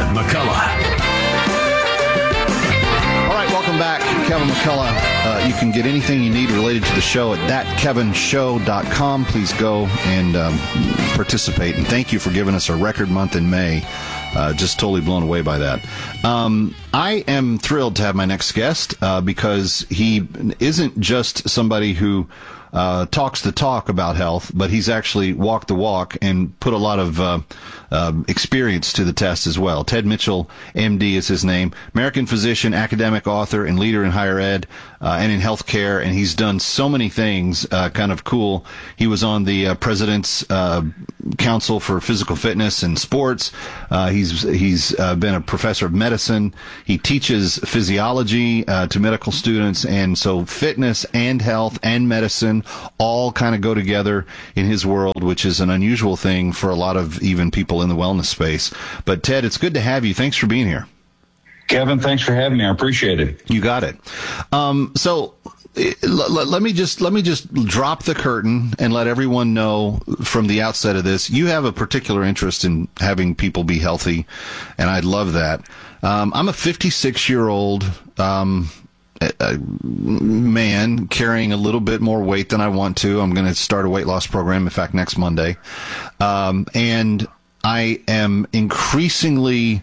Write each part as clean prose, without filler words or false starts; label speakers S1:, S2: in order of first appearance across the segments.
S1: McCullough.
S2: All right, welcome back. Kevin McCullough. You can get anything you need related to the show at thatkevinshow.com. Please go and participate. And thank you for giving us a record month in May. Just totally blown away by that. I am thrilled to have my next guest because he isn't just somebody who talks the talk about health, but he's actually walked the walk and put a lot of experience to the test as well. Ted Mitchell, MD is his name, American physician, academic author, and leader in higher ed and in healthcare, and he's done so many things kind of cool. He was on the President's Council for Physical Fitness and Sports. He's been a professor of medicine. He teaches physiology to medical students, and so fitness and health and medicine all kind of go together in his world, which is an unusual thing for a lot of even people in the wellness space. But Ted, it's good to have you. Thanks for being here.
S3: Kevin, thanks for having me. I appreciate it.
S2: You got it. So let me just drop the curtain and let everyone know from the outset of this, you have a particular interest in having people be healthy, and I'd love that. I'm a 56-year-old man carrying a little bit more weight than I want to. I'm going to start a weight loss program, in fact, next Monday. And I am increasingly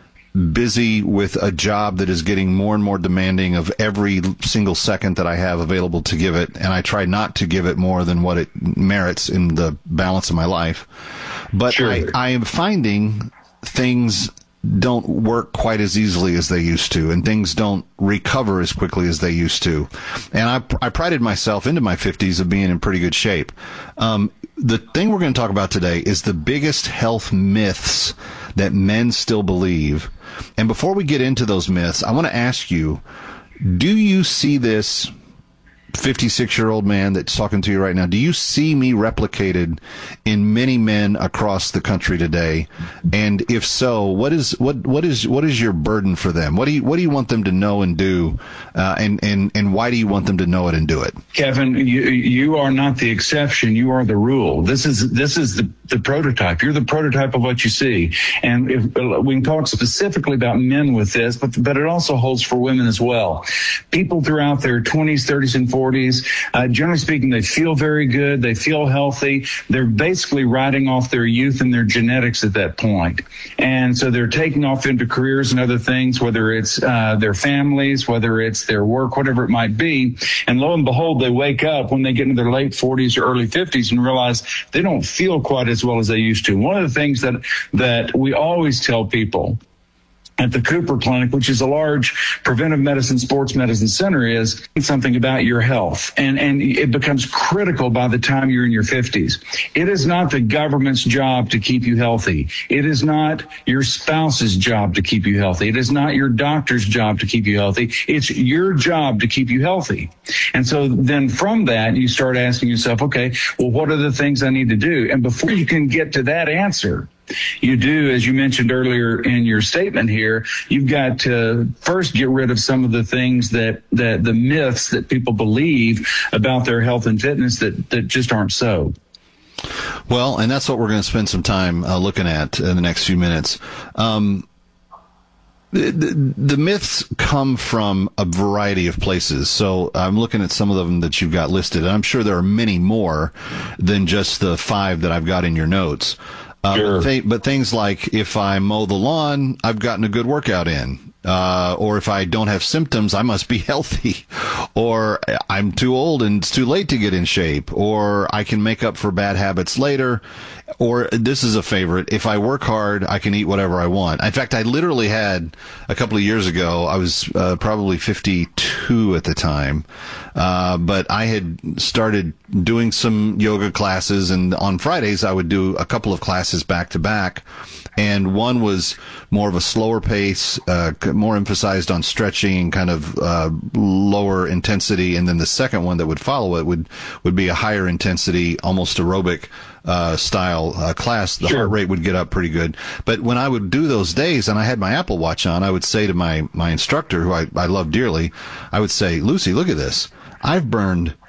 S2: busy with a job that is getting more and more demanding of every single second that I have available to give it, and I try not to give it more than what it merits in the balance of my life. But sure. I am finding things don't work quite as easily as they used to, and things don't recover as quickly as they used to. And I prided myself into my 50s of being in pretty good shape. The thing we're going to talk about today is the biggest health myths that men still believe. And before we get into those myths, I want to ask you, do you see this 56-year-old man that's talking to you right now, do you see me replicated in many men across the country today? And if so, what is your burden for them? What do you want them to know and do? And why do you want them to know it and do it?
S3: Kevin, you are not the exception. You are the rule. This is the prototype. You're the prototype of what you see. And if we can talk specifically about men with this, but it also holds for women as well. People throughout their 20s, 30s, and 40s, generally speaking, they feel very good. They feel healthy. They're basically riding off their youth and their genetics at that point. And so they're taking off into careers and other things, whether it's their families, whether it's their work, whatever it might be. And lo and behold, they wake up when they get into their late 40s or early 50s and realize they don't feel quite as well as they used to. One of the things that we always tell people at the Cooper Clinic, which is a large preventive medicine, sports medicine center, is something about your health. And it becomes critical by the time you're in your 50s. It is not the government's job to keep you healthy. It is not your spouse's job to keep you healthy. It is not your doctor's job to keep you healthy. It's your job to keep you healthy. And so then from that, you start asking yourself, okay, well, what are the things I need to do? And before you can get to that answer, you do, as you mentioned earlier in your statement here, you've got to first get rid of some of the things that the myths that people believe about their health and fitness that just aren't so.
S2: Well, and that's what we're going to spend some time looking at in the next few minutes. The myths come from a variety of places. So I'm looking at some of them that you've got listed, and I'm sure there are many more than just the 5 that I've got in your notes.
S3: Sure.
S2: But things like, if I mow the lawn, I've gotten a good workout in. Or if I don't have symptoms, I must be healthy. Or I'm too old and it's too late to get in shape. Or I can make up for bad habits later. Or this is a favorite: if I work hard, I can eat whatever I want. In fact, I literally had a couple of years ago, I was probably 52 at the time, but I had started doing some yoga classes, and on Fridays I would do a couple of classes back to back. And one was more of a slower pace, more emphasized on stretching, kind of lower intensity. And then the second one that would follow it would be a higher intensity, almost aerobic style class. The heart rate would get up pretty good. But when I would do those days and I had my Apple Watch on, I would say to my instructor, who I love dearly, I would say, Lucy, look at this. I've burned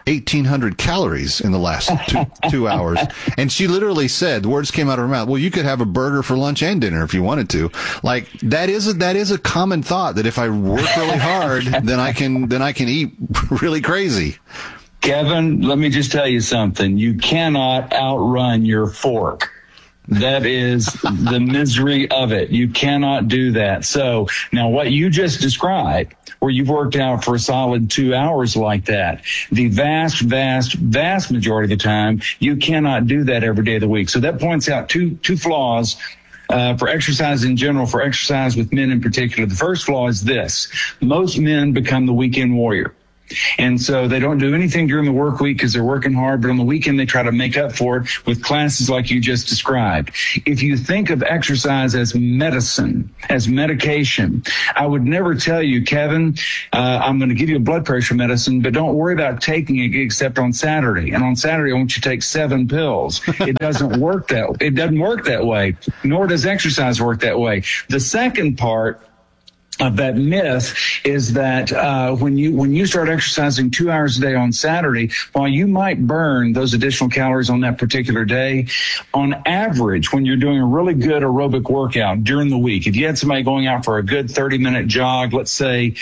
S2: 1,800 calories in the last 2 hours. And she literally said, the words came out of her mouth, well, you could have a burger for lunch and dinner if you wanted to. Like, that is a common thought, that if I work really hard, then I can eat really crazy.
S3: Kevin, let me just tell you something. You cannot outrun your fork. That is the misery of it. You cannot do that. So now what you just described, where you've worked out for a solid 2 hours like that, the vast majority of the time, you cannot do that every day of the week. So that points out two flaws for exercise in general, for exercise with men in particular. The first flaw is this: most men become the weekend warrior. And so they don't do anything during the work week because they're working hard, but on the weekend they try to make up for it with classes like you just described. If you think of exercise as medicine, as medication, I would never tell you, Kevin, I'm going to give you a blood pressure medicine, but don't worry about taking it except on Saturday. And on Saturday, I want you to take 7 pills. It doesn't work that way, nor does exercise work that way. The second part of that myth is that when you start exercising 2 hours a day on Saturday, while you might burn those additional calories on that particular day, on average, when you're doing a really good aerobic workout during the week, if you had somebody going out for a good 30-minute jog, let's say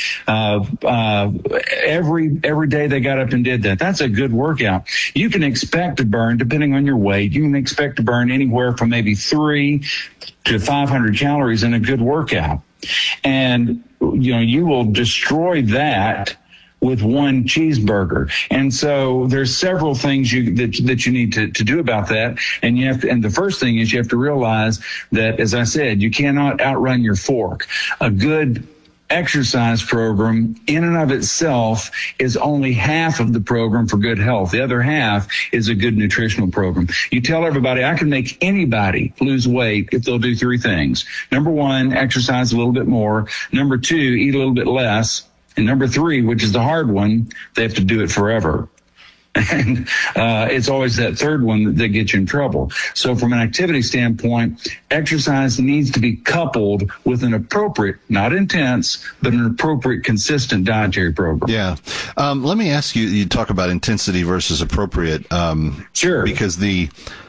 S3: every day they got up and did that, that's a good workout. You can expect to burn, depending on your weight, you can expect to burn anywhere from maybe 300 to 500 calories in a good workout. And, you will destroy that with one cheeseburger. And so there's several things that you need to do about that. And and the first thing is you have to realize that, as I said, you cannot outrun your fork. A good exercise program in and of itself is only half of the program for good health. The other half is a good nutritional program. You tell everybody, I can make anybody lose weight if they'll do 3 things. Number 1, exercise a little bit more. Number 2, eat a little bit less. And number 3, which is the hard one, they have to do it forever. And it's always that third one that gets you in trouble. So from an activity standpoint, exercise needs to be coupled with an appropriate, not intense, but an appropriate, consistent dietary program.
S2: Yeah. Let me ask you, you talk about intensity versus appropriate.
S3: Sure.
S2: Because the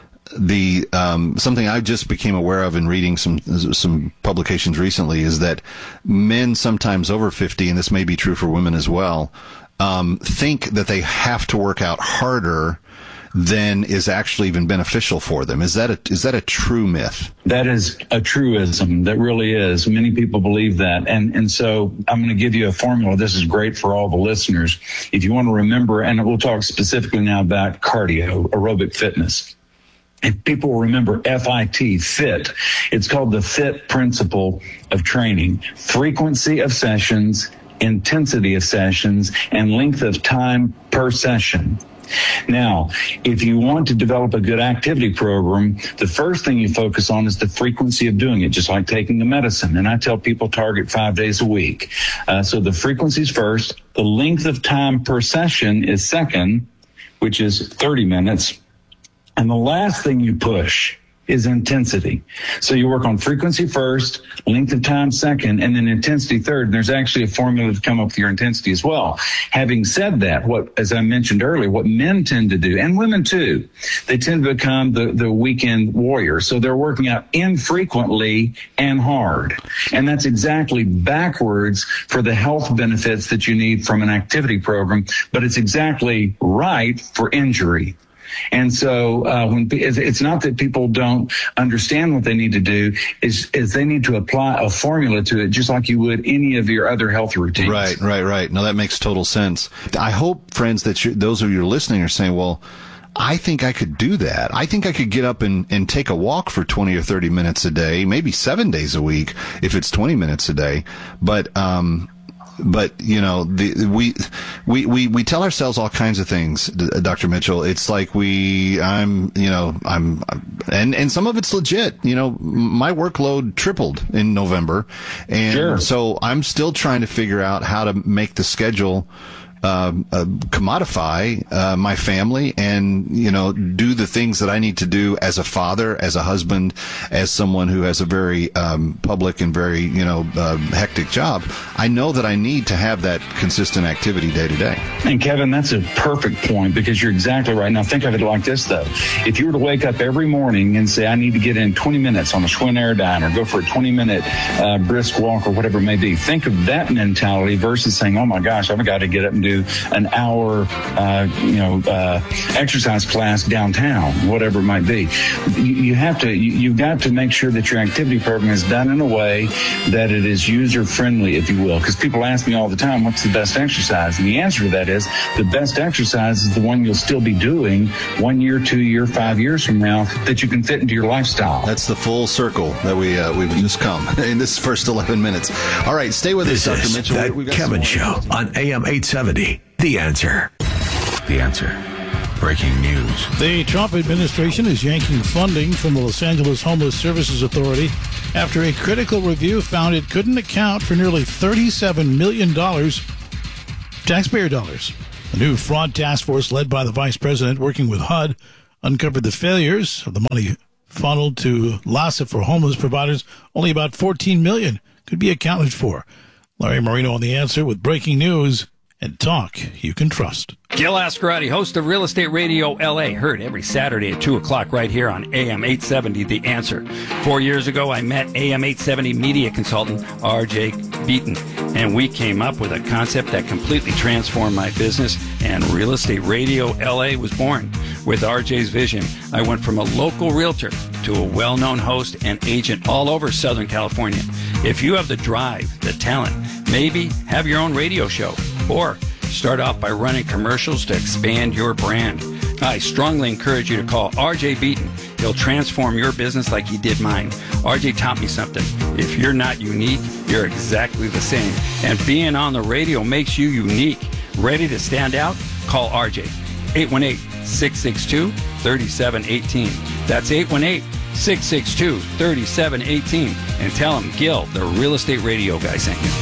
S2: something I just became aware of in reading some publications recently is that men sometimes over 50, and this may be true for women as well, think that they have to work out harder than is actually even beneficial for them. Is that a true myth?
S3: That is a truism. That really is. Many people believe that. And so I'm going to give you a formula. This is great for all the listeners. If you want to remember, and we'll talk specifically now about cardio, aerobic fitness. And people remember FIT, FIT. It's called the FIT principle of training. Frequency of sessions, intensity of sessions, and length of time per session. Now, if you want to develop a good activity program, the first thing you focus on is the frequency of doing it, just like taking the medicine. And I tell people target 5 days a week. So the frequency is first. The length of time per session is second, which is 30 minutes. And the last thing you push is intensity. So you work on frequency first, length of time second, and then intensity third. And there's actually a formula to come up with your intensity as well. Having said that, as I mentioned earlier, what men tend to do, and women too, they tend to become the weekend warrior. So they're working out infrequently and hard. And that's exactly backwards for the health benefits that you need from an activity program, but it's exactly right for injury. And so it's not that people don't understand what they need to do, is they need to apply a formula to it, just like you would any of your other health routines.
S2: Right. No, that makes total sense. I hope, friends, that those of you listening are saying, well, I think I could do that. I think I could get up and take a walk for 20 or 30 minutes a day, maybe 7 days a week if it's 20 minutes a day. But we tell ourselves all kinds of things, Dr. Mitchell. It's like and some of it's legit. My workload tripled in November. And
S3: Sure.
S2: So I'm still trying to figure out how to make the schedule commodify my family and, do the things that I need to do as a father, as a husband, as someone who has a very public and very, hectic job. I know that I need to have that consistent activity day to day.
S3: And Kevin, that's a perfect point, because you're exactly right. Now think of it like this, though. If you were to wake up every morning and say, I need to get in 20 minutes on the Schwinn Airdyne, or go for a 20-minute brisk walk, or whatever it may be, think of that mentality versus saying, oh my gosh, I've got to get up and do an hour, exercise class downtown, whatever it might be. You've got to make sure that your activity program is done in a way that it is user friendly, if you will. Because people ask me all the time, what's the best exercise? And the answer to that is the best exercise is the one you'll still be doing 1 year, 2 year, 5 years from now, that you can fit into your lifestyle.
S2: That's the full circle that we've just come in this first 11 minutes. All right, stay with us, Dr. Mitchell.
S1: That Kevin Show on AM 870. The Answer. The Answer. Breaking news.
S4: The Trump administration is yanking funding from the Los Angeles Homeless Services Authority after a critical review found it couldn't account for nearly $37 million taxpayer dollars. A new fraud task force led by the vice president working with HUD uncovered the failures of the money funneled to LAHSA for homeless providers. Only about $14 million could be accounted for. Larry Marino on The Answer with breaking news and talk you can trust.
S5: Gil Ascarati, host of Real Estate Radio LA, heard every Saturday at 2 o'clock right here on AM 870, The Answer. 4 years ago, I met AM 870 media consultant RJ Beaton, and we came up with a concept that completely transformed my business, and Real Estate Radio LA was born. With RJ's vision, I went from a local realtor to a well-known host and agent all over Southern California. If you have the drive, the talent, maybe have your own radio show, or start off by running commercials to expand your brand, I strongly encourage you to call RJ Beaton. He'll transform your business like he did mine. RJ taught me something. If you're not unique, you're exactly the same. And being on the radio makes you unique. Ready to stand out? Call RJ. 818-662-3718. That's 818-662-3718. And tell him Gil, the Real Estate Radio guy, sent you.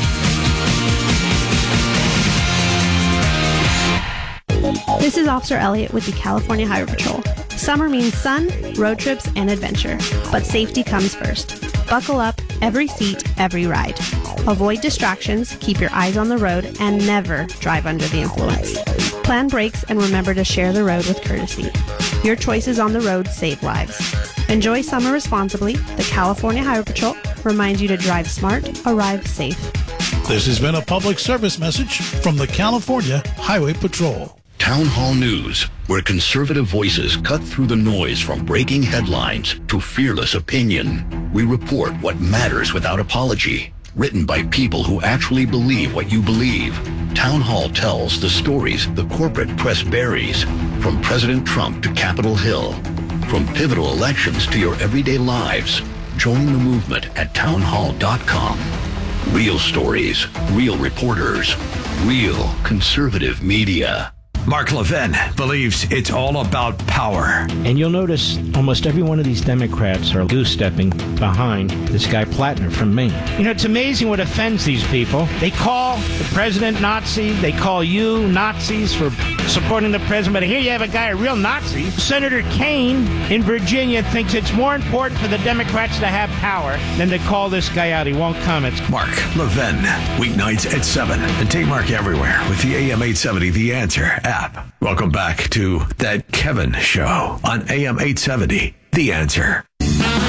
S6: This is Officer Elliott with the California Highway Patrol. Summer means sun, road trips, and adventure. But safety comes first. Buckle up, every seat, every ride. Avoid distractions, keep your eyes on the road, and never drive under the influence. Plan brakes and remember to share the road with courtesy. Your choices on the road save lives. Enjoy summer responsibly. The California Highway Patrol reminds you to drive smart, arrive safe.
S4: This has been a public service message from the California Highway Patrol.
S7: Town Hall News, where conservative voices cut through the noise from breaking headlines to fearless opinion. We report what matters without apology. Written by people who actually believe what you believe. Town Hall tells the stories the corporate press buries, from President Trump to Capitol Hill. From pivotal elections to your everyday lives. Join the movement at townhall.com. Real stories, real reporters, real conservative media.
S1: Mark Levin believes it's all about power.
S8: And you'll notice almost every one of these Democrats are goose-stepping behind this guy Plattner from Maine. You know, it's amazing what offends these people. They call the president Nazi. They call you Nazis for supporting the president. But here you have a guy, a real Nazi. Senator Kaine in Virginia thinks it's more important for the Democrats to have power than to call this guy out. He won't come. It's
S1: Mark Levin, weeknights at 7. And take Mark everywhere with the AM 870 The Answer app. Welcome back to That Kevin Show on AM 870, The Answer.